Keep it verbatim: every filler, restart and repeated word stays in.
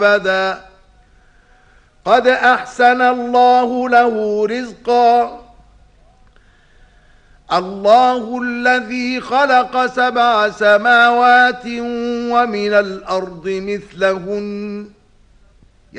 نفذا قد أحسن الله له رزقا الله الذي خلق سبع سماوات ومن الأرض مثلهن